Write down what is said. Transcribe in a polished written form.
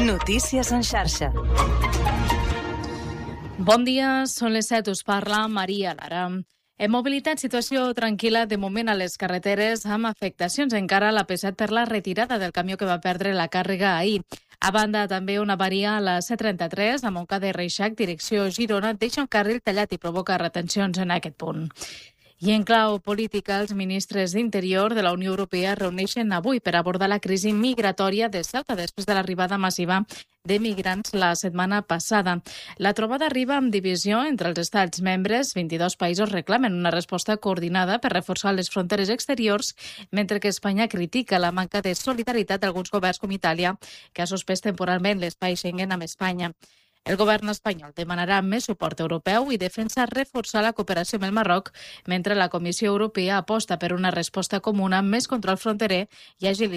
Notícies en xarxa. Bon dia, són les 7, us parla Maria Lara. En mobilitat, situació tranquil·la de moment a les carreteres, amb afectacions encara a la P7 per la retirada del camió que va perdre la càrrega ahir. A banda, també una avaria a la C33, a Montcada i Reixac, direcció Girona, deixa un carril tallat i provoca retencions en aquest punt. I en clau política, els ministres d'Interior de la Unió Europea es reuneixen avui per abordar la crisi migratòria de Ceuta després de l'arribada massiva de migrants la setmana passada. La trobada arriba amb divisió entre els estats membres. 22 països reclamen una resposta coordinada per reforçar les fronteres exteriors, mentre que Espanya critica la manca de solidaritat d'alguns governs com Itàlia, que ha suspès temporalment l'espai Schengen amb Espanya. El govern espanyol demanarà més suport europeu i defensa reforçar la cooperació amb el Marroc, mentre la Comissió Europea aposta per una resposta comuna amb més control fronterer i agilitat